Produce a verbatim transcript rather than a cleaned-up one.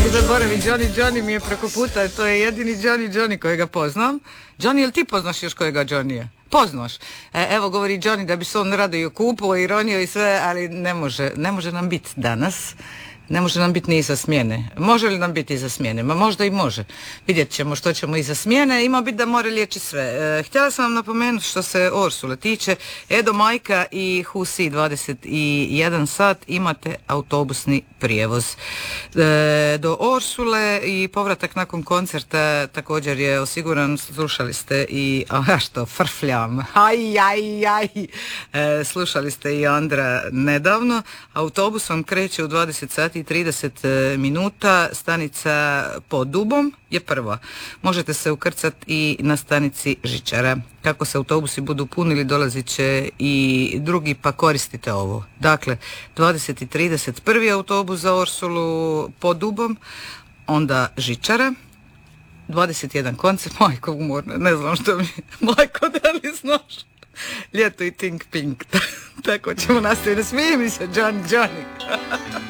Zaboravi, Johnny Johnny mi je preko puta, to je jedini Johnny Johnny kojega poznam. Johnny, jel ti poznaš još kojega Johnnyje? Poznaš. E, evo govori Johnny da bi se on rado i okupao i ronio i sve, ali ne može, ne može nam biti danas. Ne može nam biti ni iza smjene. Može li nam biti iza smjene? Ma možda i može. Vidjet ćemo što ćemo iza smjene. Ima biti da more liječi sve. E, htjela sam vam napomenuti što se Orsule tiče. Edo Majka i Husi dvadeset jedan sat imate autobusni prijevoz. E, do Orsule i povratak nakon koncerta također je osiguran. Slušali ste i... A što, frfljam. Aj, aj, aj. E, slušali ste i Andra nedavno. Autobus vam kreće u dvadeset sati i trideset minuta, stanica pod Dubom je prva. Možete se ukrcati i na stanici Žičara. Kako se autobusi budu punili, dolazit će i drugi, pa koristite ovo. Dakle, dvadeset i trideset prvi autobus za Orsulu pod Dubom, onda Žičara, dvadeset jedan koncert, majko umorna, ne znam što mi, majko da li znaš, ljeto i Think Pink, tako ćemo nastaviti, smije mi se Johnny Johnny.